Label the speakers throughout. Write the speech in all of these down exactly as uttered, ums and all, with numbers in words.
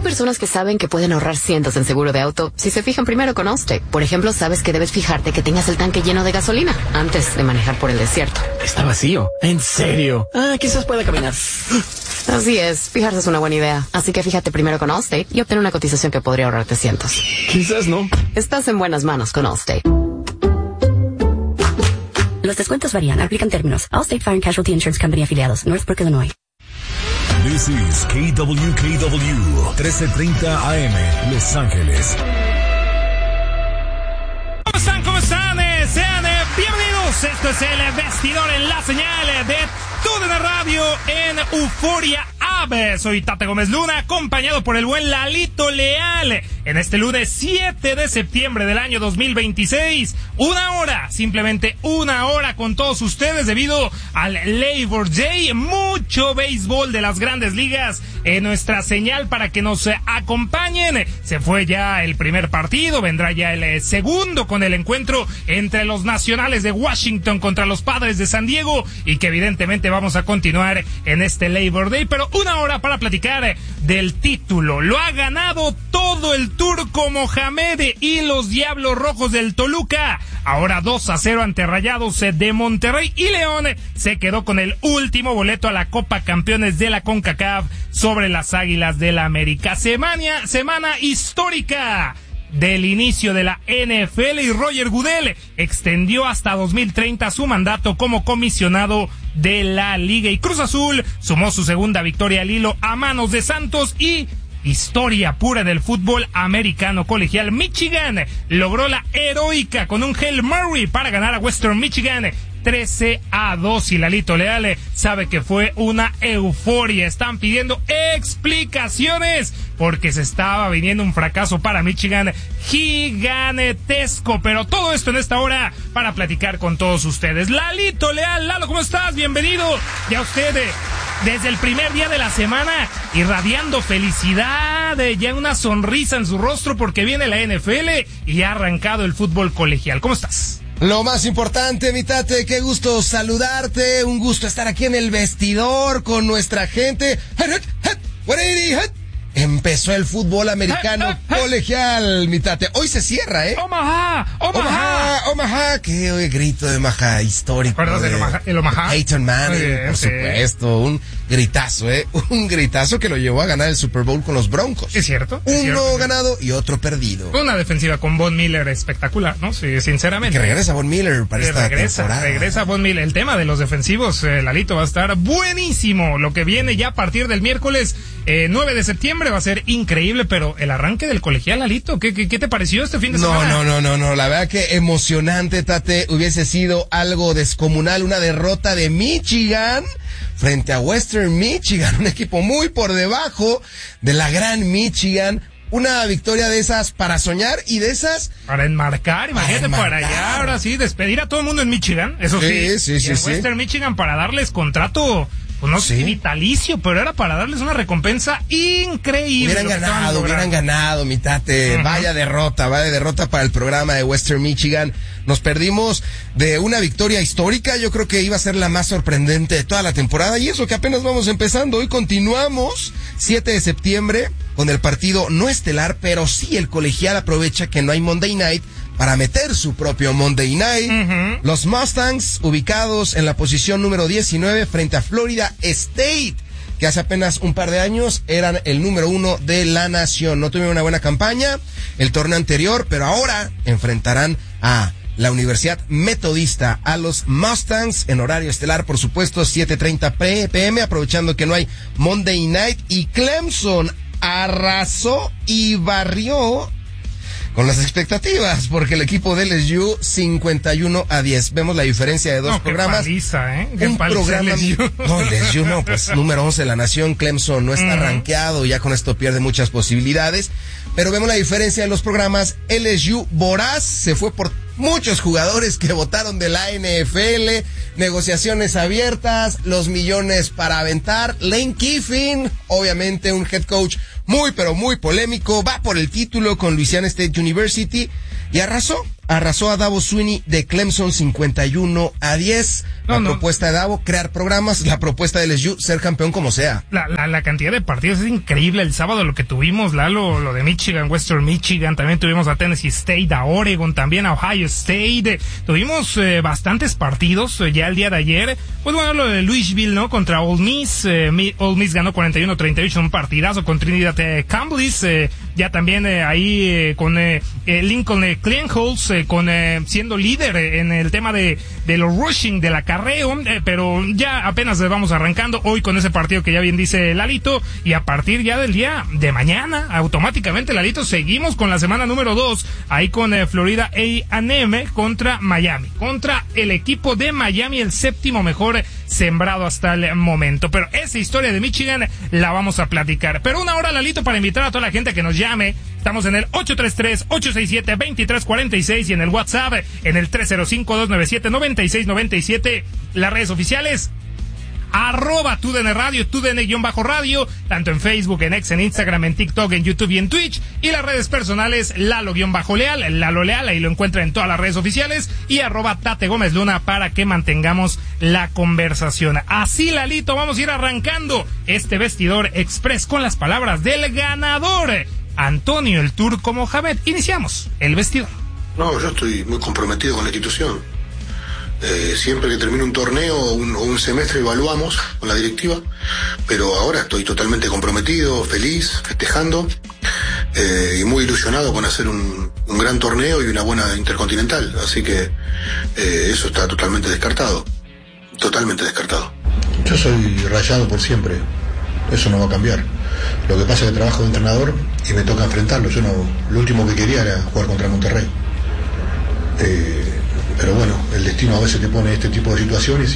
Speaker 1: personas que saben que pueden ahorrar cientos en seguro de auto si se fijan primero con Allstate. Por ejemplo, sabes que debes fijarte que tengas el tanque lleno de gasolina antes de manejar por el desierto.
Speaker 2: Está vacío. ¿En serio? Ah, quizás pueda caminar.
Speaker 1: Así es, fijarse es una buena idea. Así que fíjate primero con Allstate y obtén una cotización que podría ahorrarte cientos.
Speaker 2: Quizás no.
Speaker 1: Estás en buenas manos con Allstate.
Speaker 3: Los descuentos varían. Aplican términos. Allstate Fire and Casualty Insurance Company afiliados. Northbrook, Illinois.
Speaker 4: This is K W K W trece treinta A M, Los Ángeles.
Speaker 5: ¿Cómo están? ¿Cómo están? Eh, sean eh, bienvenidos. Esto es el vestidor en la señal de TUDN Radio en Euforia Ave. Soy Tate Gómez Luna, acompañado por el buen Lalito Leal. En este lunes siete de septiembre del año dos mil veintiséis, una hora, simplemente una hora con todos ustedes debido al Labor Day. Mucho béisbol de las grandes ligas en nuestra señal para que nos acompañen. Se fue ya el primer partido, vendrá ya el segundo con el encuentro entre los Nacionales de Washington contra los Padres de San Diego, y que evidentemente vamos a continuar en este Labor Day, pero una hora para platicar del título. Lo ha ganado todo el turco Mohamed y los Diablos Rojos del Toluca. Ahora dos a cero ante Rayados de Monterrey, y León se quedó con el último boleto a la Copa Campeones de la CONCACAF sobre las Águilas del la América. Semana, semana histórica del inicio de la N F L, y Roger Goodell extendió hasta dos mil treinta su mandato como comisionado de la liga, y Cruz Azul sumó su segunda victoria al hilo a manos de Santos. Y historia pura del fútbol americano colegial, Michigan logró la heroica con un Hail Mary para ganar a Western Michigan trece a dos, y Lalito Leal sabe que fue una euforia. Están pidiendo explicaciones porque se estaba viniendo un fracaso para Michigan gigantesco, pero todo esto en esta hora para platicar con todos ustedes. Lalito Leal, Lalo, ¿cómo estás? Bienvenido. Ya usted desde el primer día de la semana irradiando felicidad, ya una sonrisa en su rostro porque viene la N F L y ha arrancado el fútbol colegial. ¿Cómo estás?
Speaker 6: Lo más importante, mi Tate, qué gusto saludarte, un gusto estar aquí en el vestidor con nuestra gente. Empezó el fútbol americano colegial, mi Tate. Hoy se cierra, ¿eh?
Speaker 5: Omaha, Omaha,
Speaker 6: Omaha, Omaha. Qué grito de Omaha histórico.
Speaker 5: ¿Recuerdas del Omaha? El Omaha.
Speaker 6: Peyton Manning, bien, por sí. supuesto. Un gritazo, ¿eh? Un gritazo que lo llevó a ganar el Super Bowl con los Broncos.
Speaker 5: Es cierto.
Speaker 6: Uno
Speaker 5: es cierto,
Speaker 6: ganado y otro perdido.
Speaker 5: Una defensiva con Von Miller espectacular, ¿no? Sí, sinceramente.
Speaker 6: Que regresa Von Miller para
Speaker 5: que
Speaker 6: esta
Speaker 5: regresa,
Speaker 6: temporada.
Speaker 5: Regresa Von Miller. El tema de los defensivos, eh, Lalito, va a estar buenísimo. Lo que viene ya a partir del miércoles eh, nueve de septiembre va a ser increíble, pero el arranque del colegial, Lalito, ¿qué, qué, qué te pareció este fin de
Speaker 6: no,
Speaker 5: semana?
Speaker 6: No, no, no, no, la verdad que emocionante, Tate. Hubiese sido algo descomunal una derrota de Michigan frente a Western Michigan, un equipo muy por debajo de la gran Michigan. Una victoria de esas para soñar y de esas
Speaker 5: para enmarcar, imagínate, para,
Speaker 6: para
Speaker 5: allá, ahora sí, despedir a todo el mundo en Michigan, eso sí,
Speaker 6: sí, sí,
Speaker 5: y
Speaker 6: sí,
Speaker 5: en
Speaker 6: sí.
Speaker 5: Western Michigan para darles contrato, pues no sé, sí. vitalicio, pero era para darles una recompensa increíble.
Speaker 6: Hubieran ganado, hubieran ganado, mi Tate. Uh-huh. Vaya derrota, vaya derrota para el programa de Western Michigan. Nos perdimos de una victoria histórica, yo creo que iba a ser la más sorprendente de toda la temporada, y eso que apenas vamos empezando. Hoy continuamos, siete de septiembre, con el partido no estelar, pero sí el colegial aprovecha que no hay Monday Night para meter su propio Monday Night. Uh-huh. Los Mustangs, ubicados en la posición número diecinueve frente a Florida State, que hace apenas un par de años eran el número uno de la nación. No tuvieron una buena campaña el torneo anterior, pero ahora enfrentarán a la Universidad Metodista, a los Mustangs, en horario estelar, por supuesto, siete treinta p m, aprovechando que no hay Monday Night. Y Clemson arrasó y barrió con las expectativas, porque el equipo de L S U cincuenta y uno a diez. Vemos la diferencia de dos
Speaker 5: no,
Speaker 6: programas.
Speaker 5: Qué paliza, ¿eh? Qué
Speaker 6: un
Speaker 5: paliza
Speaker 6: programa.
Speaker 5: L S U.
Speaker 6: No, L S U no, pues número once de la nación. Clemson no está uh-huh. rankeado, ya con esto pierde muchas posibilidades. Pero vemos la diferencia de los programas. L S U voraz, se fue por muchos jugadores que votaron de la N F L, negociaciones abiertas, los millones para aventar. Lane Kiffin, obviamente un head coach muy pero muy polémico, va por el título con Louisiana State University y arrasó, arrasó a Dabo Swinney de Clemson cincuenta y uno a diez. La no, no. propuesta de Dabo, crear programas. La propuesta de L S U, ser campeón como sea.
Speaker 5: La, la, la cantidad de partidos es increíble. El sábado lo que tuvimos, Lalo, lo de Michigan, Western Michigan, también tuvimos a Tennessee State, a Oregon, también a Ohio State. Tuvimos eh, bastantes partidos eh, ya el día de ayer. Pues bueno, lo de Louisville, ¿no? Contra Ole Miss. Eh, Ole Miss ganó cuarenta y uno a treinta y ocho, un partidazo con Trinidad eh, Cambridge. Eh, ya también eh, ahí eh, con eh, Lincoln eh, Kleinholz, eh, con eh, siendo líder eh, en el tema de, de los rushing, del acarreo, eh, pero ya apenas vamos arrancando hoy con ese partido que ya bien dice Lalito, y a partir ya del día de mañana, automáticamente, Lalito, seguimos con la semana número dos, ahí con eh, Florida A and M contra Miami, contra el equipo de Miami, el séptimo mejor sembrado hasta el momento. Pero esa historia de Michigan la vamos a platicar. Pero una hora, Lalito, para invitar a toda la gente que nos llame. Estamos en el ocho tres tres, ocho seis siete, dos tres cuatro seis y en el WhatsApp en el tres cero cinco, dos nueve siete, nueve seis nueve siete. Las redes oficiales, arroba Tu D N Radio, Tu D N-radio, tanto en Facebook, en X, en Instagram, en TikTok, en YouTube y en Twitch. Y las redes personales, Lalo-Leal, Lalo Leal, ahí lo encuentra en todas las redes oficiales. Y arroba Tate Gómez Luna para que mantengamos la conversación. Así, Lalito, vamos a ir arrancando este vestidor express con las palabras del ganador, Antonio el Turco Mohamed. Iniciamos el vestidor.
Speaker 7: No, yo estoy muy comprometido con la institución. Eh, siempre que termine un torneo o un, o un semestre evaluamos con la directiva, pero ahora estoy totalmente comprometido, feliz, festejando eh, y muy ilusionado con hacer un, un gran torneo y una buena intercontinental, así que eh, eso está totalmente descartado, totalmente descartado.
Speaker 8: Yo soy Rayado por siempre, eso no va a cambiar. Lo que pasa es que trabajo de entrenador y me toca enfrentarlo. Yo no, lo último que quería era jugar contra Monterrey. Eh, pero bueno, el destino a veces te pone este tipo de situaciones y,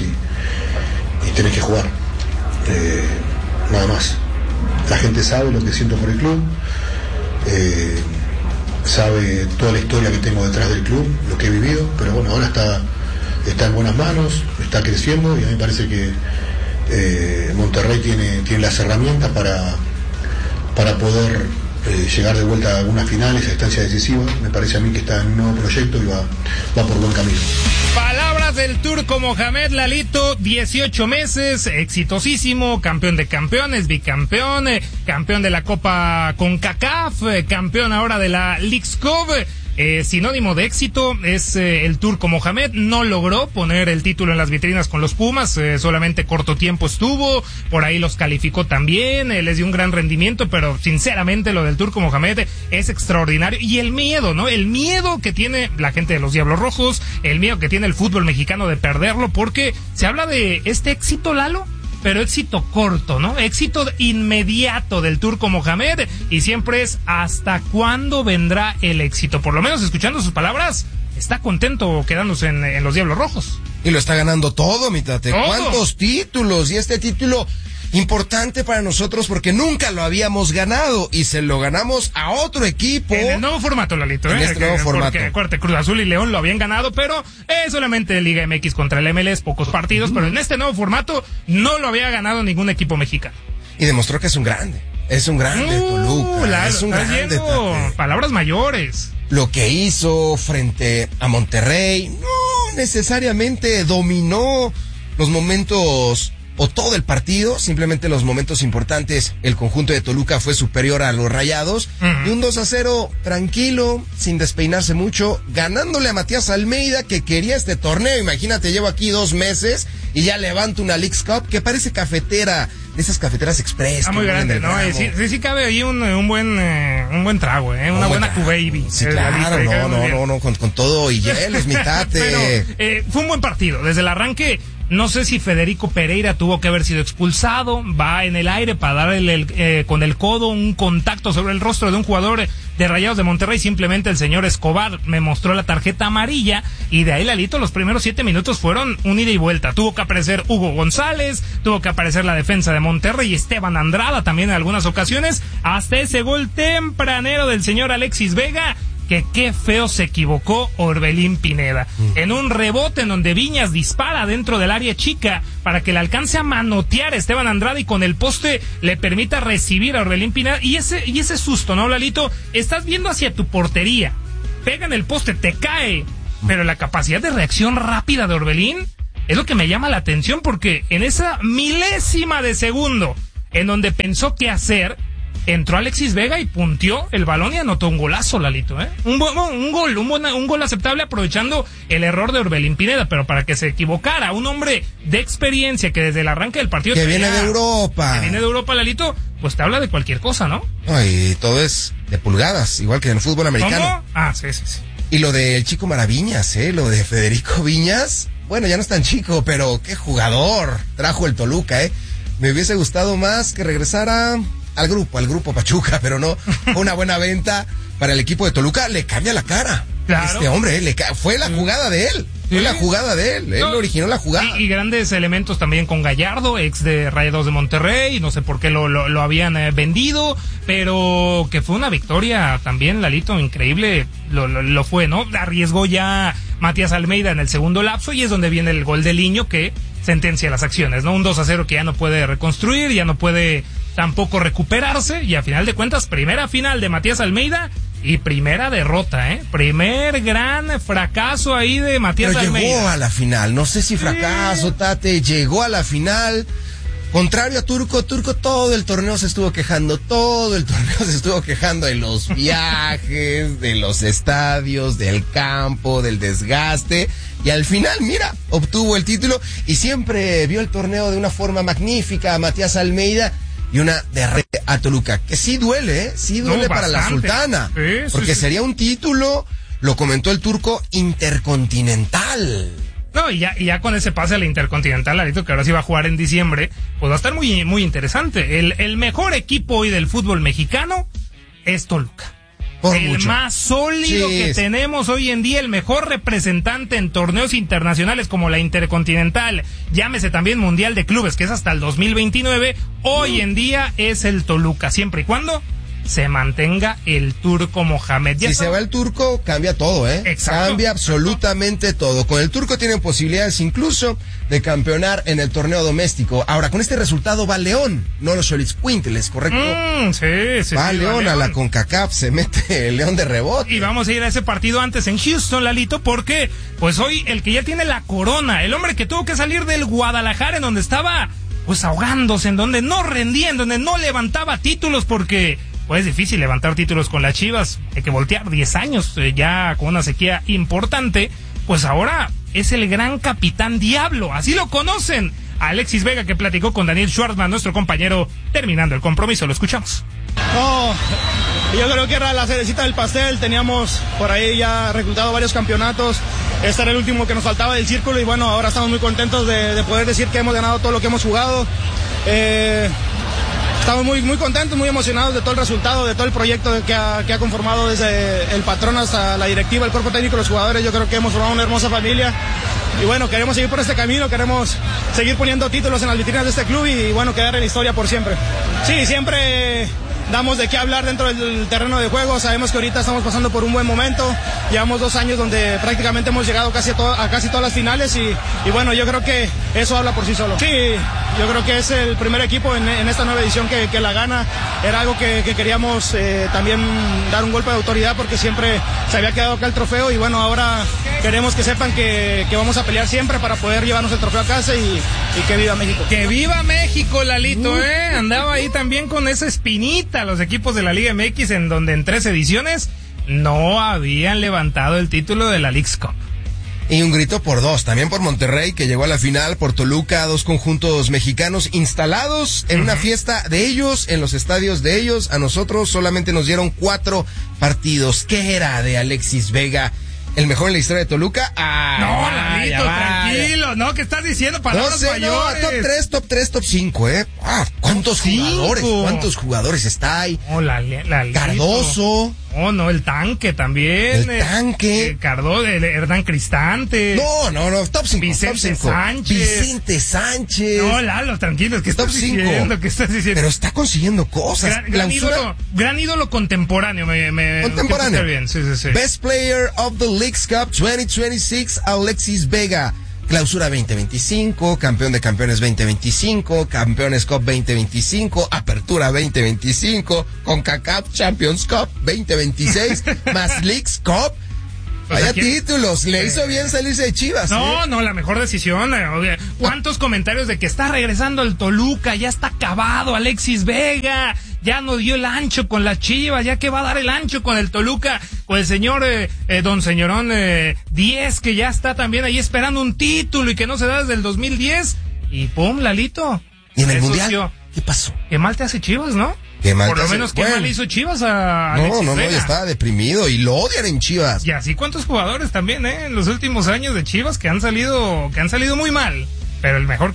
Speaker 8: y tenés que jugar. Eh, nada más. La gente sabe lo que siento por el club, eh, sabe toda la historia que tengo detrás del club, lo que he vivido, pero bueno, ahora está, está en buenas manos, está creciendo y a mí me parece que eh, Monterrey tiene, tiene las herramientas para, para poder eh, llegar de vuelta a algunas finales, a instancia decisiva. Me parece a mí que está en un nuevo proyecto y va, va por buen camino.
Speaker 5: Palabras del Turco Mohamed, Lalito, dieciocho meses, exitosísimo, campeón de campeones, bicampeón, eh, campeón de la Copa CONCACAF, eh, campeón ahora de la Leagues Cup. Eh, sinónimo de éxito es eh, el Turco Mohamed. No logró poner el título en las vitrinas con los Pumas, eh, solamente corto tiempo estuvo, por ahí los calificó también, eh, les dio un gran rendimiento, pero sinceramente lo del Turco Mohamed es extraordinario. Y el miedo, ¿no? El miedo que tiene la gente de los Diablos Rojos, el miedo que tiene el fútbol mexicano de perderlo, porque se habla de este éxito, Lalo, pero éxito corto, ¿no? Éxito inmediato del Turco Mohamed, y siempre es ¿hasta cuándo vendrá el éxito? Por lo menos escuchando sus palabras, está contento quedándose en, en los Diablos Rojos.
Speaker 6: Y lo está ganando todo, mi tate. ¿Todo? ¿Cuántos títulos? Y este título importante para nosotros porque nunca lo habíamos ganado y se lo ganamos a otro equipo.
Speaker 5: En el nuevo formato, Lalito, ¿eh?
Speaker 6: En este
Speaker 5: que,
Speaker 6: nuevo formato.
Speaker 5: Porque, acuérdate, Cruz Azul y León lo habían ganado, pero es solamente Liga M X contra el M L S, pocos partidos, uh-huh. Pero en este nuevo formato no lo había ganado ningún equipo mexicano.
Speaker 6: Y demostró que es un grande. Es un grande, uh, Toluca.
Speaker 5: Lalo,
Speaker 6: es un grande.
Speaker 5: Palabras mayores.
Speaker 6: Lo que hizo frente a Monterrey no necesariamente dominó los momentos o todo el partido, simplemente los momentos importantes. El conjunto de Toluca fue superior a los Rayados, uh-huh. Y un dos a cero tranquilo, sin despeinarse mucho, ganándole a Matías Almeida, que quería este torneo. Imagínate, llevo aquí dos meses y ya levanto una Leagues Cup que parece cafetera, de esas cafeteras express.
Speaker 5: Ah, muy grande, ¿no? Sí, sí, sí cabe ahí un, un buen eh, un buen trago, ¿eh? Una oh, buena Q-Baby.
Speaker 6: Sí, eh, claro, lista, no, no, no, no, con, con todo y hielos, mitate.
Speaker 5: Pero, eh, fue un buen partido, desde el arranque. No sé si Federico Pereira tuvo que haber sido expulsado, va en el aire para darle el, eh, con el codo un contacto sobre el rostro de un jugador de Rayados de Monterrey. Simplemente el señor Escobar me mostró la tarjeta amarilla y de ahí, Lalito, los primeros siete minutos fueron un ida y vuelta. Tuvo que aparecer Hugo González, tuvo que aparecer la defensa de Monterrey y Esteban Andrada también en algunas ocasiones, hasta ese gol tempranero del señor Alexis Vega, que qué feo se equivocó Orbelín Pineda. Mm. En un rebote en donde Viñas dispara dentro del área chica para que le alcance a manotear a Esteban Andrade y con el poste le permita recibir a Orbelín Pineda. Y ese, y ese susto, ¿no, Lalito? Estás viendo hacia tu portería. pega en el poste, te cae. Pero la capacidad de reacción rápida de Orbelín es lo que me llama la atención, porque en esa milésima de segundo en donde pensó qué hacer, entró Alexis Vega y punteó el balón y anotó un golazo, Lalito, ¿eh? Un, un gol, un, un gol aceptable aprovechando el error de Orbelín Pineda, pero para que se equivocara, un hombre de experiencia que desde el arranque del partido...
Speaker 6: Que viene de Europa.
Speaker 5: Que viene de Europa, Lalito, pues te habla de cualquier cosa, ¿no?
Speaker 6: Y todo es de pulgadas, igual que en el fútbol americano.
Speaker 5: ¿Cómo? Ah, sí, sí, sí.
Speaker 6: Y lo del chico Maraviñas, ¿eh? Lo de Federico Viñas, bueno, ya no es tan chico, pero qué jugador trajo el Toluca, ¿eh? Me hubiese gustado más que regresara al grupo, al grupo Pachuca, pero no, una buena venta para el equipo de Toluca, le cambia la cara.
Speaker 5: Claro.
Speaker 6: Este hombre, le ca- fue la jugada de él, fue
Speaker 5: Sí.
Speaker 6: la jugada de él, él
Speaker 5: No.
Speaker 6: originó la jugada.
Speaker 5: Y, y grandes elementos también con Gallardo, ex de Rayados de Monterrey, no sé por qué lo, lo, lo habían eh, vendido, pero que fue una victoria también, Lalito, increíble, lo, lo, lo fue, ¿no? Arriesgó ya Matías Almeida en el segundo lapso y es donde viene el gol de Liño que sentencia las acciones, ¿no? Un dos a cero que ya no puede reconstruir, ya no puede tampoco recuperarse, y a final de cuentas, primera final de Matías Almeida y primera derrota, ¿eh? Primer gran fracaso ahí de Matías
Speaker 6: Pero
Speaker 5: Almeida.
Speaker 6: llegó a la final, no sé si fracaso, Tate, llegó a la final. Contrario a Turco, Turco todo el torneo se estuvo quejando, todo el torneo se estuvo quejando de los viajes, de los estadios, del campo, del desgaste, y al final, mira, obtuvo el título y siempre vio el torneo de una forma magnífica a Matías Almeida y una derrota a Toluca, que sí duele, ¿eh? Sí duele
Speaker 5: No,
Speaker 6: para la
Speaker 5: bastante.
Speaker 6: Sultana,
Speaker 5: Sí, sí,
Speaker 6: porque
Speaker 5: sí.
Speaker 6: sería un título, lo comentó el Turco, intercontinental.
Speaker 5: No, y ya, y ya con ese pase a la Intercontinental, Lalito, que ahora sí va a jugar en diciembre, pues va a estar muy, muy interesante. El, el mejor equipo hoy del fútbol mexicano es Toluca.
Speaker 6: Por
Speaker 5: el
Speaker 6: mucho.
Speaker 5: más sólido
Speaker 6: Sí,
Speaker 5: que
Speaker 6: sí.
Speaker 5: tenemos hoy en día, el mejor representante en torneos internacionales como la Intercontinental, llámese también Mundial de Clubes, que es hasta el dos mil veintinueve, hoy en día es el Toluca, siempre y cuando se mantenga el Turco Mohamed. Ya
Speaker 6: Si
Speaker 5: está-
Speaker 6: se va el Turco, cambia todo, ¿eh?
Speaker 5: Exacto.
Speaker 6: Cambia absolutamente todo. Con el Turco tienen posibilidades incluso de campeonar en el torneo doméstico. Ahora, con este resultado va León, no los Xolitzcuintles, ¿correcto?
Speaker 5: Mm, sí, sí,
Speaker 6: va
Speaker 5: sí,
Speaker 6: León a la CONCACAF, se mete el León de rebote.
Speaker 5: Y vamos a ir a ese partido antes en Houston, Lalito, porque pues hoy el que ya tiene la corona, el hombre que tuvo que salir del Guadalajara, en donde estaba pues ahogándose, en donde no rendía, en donde no levantaba títulos, porque pues es difícil levantar títulos con las Chivas, hay que voltear diez años eh, ya con una sequía importante, pues ahora es el gran capitán Diablo, así lo conocen. Alexis Vega, que platicó con Daniel Schwartzman, nuestro compañero, terminando el compromiso, lo escuchamos.
Speaker 9: No, yo creo que era la cerecita del pastel, teníamos por ahí ya reclutado varios campeonatos, este era el último que nos faltaba del círculo y bueno, ahora estamos muy contentos de, de poder decir que hemos ganado todo lo que hemos jugado. Eh, Estamos muy, muy contentos, muy emocionados de todo el resultado, de todo el proyecto que ha, que ha conformado desde el patrón hasta la directiva, el cuerpo técnico, los jugadores. Yo creo que hemos formado una hermosa familia. Y bueno, queremos seguir por este camino, queremos seguir poniendo títulos en las vitrinas de este club y bueno, quedar en la historia por siempre. Sí, siempre damos de qué hablar dentro del terreno de juego. Sabemos que ahorita estamos pasando por un buen momento. Llevamos dos años donde prácticamente hemos llegado casi a, to- a casi todas las finales y, y bueno, yo creo que eso habla por sí solo. Sí, yo creo que es el primer equipo en, en esta nueva edición que, que la gana. Era algo que, que queríamos eh, también dar un golpe de autoridad porque siempre se había quedado acá el trofeo y bueno, ahora queremos que sepan que, que vamos a pelear siempre para poder llevarnos el trofeo a casa y, y que viva México.
Speaker 5: Que viva México, Lalito, ¿eh? Andaba ahí también con esa espinita los equipos de la Liga M X, en donde en tres ediciones no habían levantado el título de la Leagues Cup.
Speaker 6: Y un grito por dos, también por Monterrey, que llegó a la final, por Toluca, dos conjuntos mexicanos instalados en uh-huh. una fiesta de ellos, en los estadios de ellos. A nosotros solamente nos dieron cuatro partidos. ¿Qué era de Alexis Vega? ¿El mejor en la historia de Toluca? Ah,
Speaker 5: no,
Speaker 6: vaya,
Speaker 5: Lalito,
Speaker 6: vaya.
Speaker 5: tranquilo, ¿no? ¿Qué estás diciendo? Palabras
Speaker 6: no sé,
Speaker 5: mayores.
Speaker 6: No, top tres, top tres, top cinco, ¿eh? Ah, ¿cuántos
Speaker 5: Cinco.
Speaker 6: jugadores? ¿Cuántos jugadores está ahí?
Speaker 5: Oh, la, la,
Speaker 6: Cardoso.
Speaker 5: Oh, no, el tanque también.
Speaker 6: El tanque.
Speaker 5: Eh, Cardoso, el Hernán Cristante.
Speaker 6: No, no, no, top cinco.
Speaker 5: Vicente
Speaker 6: top cinco.
Speaker 5: Sánchez.
Speaker 6: Vicente Sánchez.
Speaker 5: No, Lalo, tranquilo, ¿qué estás diciendo? ¿Qué estás diciendo?
Speaker 6: Pero está consiguiendo cosas.
Speaker 5: Gran, gran, ídolo, gran ídolo contemporáneo. Me, me,
Speaker 6: contemporáneo.
Speaker 5: Bien. Sí, sí, sí.
Speaker 6: Best Player of the Leagues Cup veinte veintiséis, Alexis Vega. Clausura veinte veinticinco, campeón de campeones veinte veinticinco, campeones Cup veinte veinticinco, apertura veinte veinticinco, CONCACAF Champions Cup veinte veintiséis, más Leagues Cup Vaya títulos, le hizo bien salirse de Chivas.
Speaker 5: No,
Speaker 6: ¿eh?
Speaker 5: no, la mejor decisión. eh, ¿Cuántos comentarios de que está regresando el Toluca? Ya está acabado Alexis Vega. Ya no dio el ancho con las Chivas. Ya que va a dar el ancho con el Toluca. Con el señor, eh, eh, don señorón eh, diez, que ya está también ahí esperando un título y que no se da desde el dos mil diez. Y pum, Lalito.
Speaker 6: ¿Y en el Mundial? ¿Qué pasó?
Speaker 5: Qué mal te hace Chivas, ¿no?
Speaker 6: Qué mal
Speaker 5: Por lo
Speaker 6: hace...
Speaker 5: menos qué
Speaker 6: bueno.
Speaker 5: mal hizo Chivas a Alexis
Speaker 6: No, no, no,
Speaker 5: Vega.
Speaker 6: ya estaba deprimido y lo odian en Chivas.
Speaker 5: Y así cuántos jugadores también, ¿eh? En los últimos años de Chivas que han salido, que han salido muy mal. Pero el mejor